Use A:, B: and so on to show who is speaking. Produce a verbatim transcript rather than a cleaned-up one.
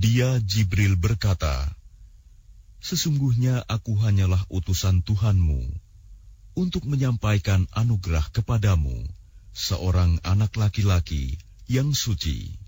A: Dia Jibril berkata, "Sesungguhnya aku hanyalah utusan Tuhanmu untuk menyampaikan anugerah kepadamu, seorang anak laki-laki yang suci."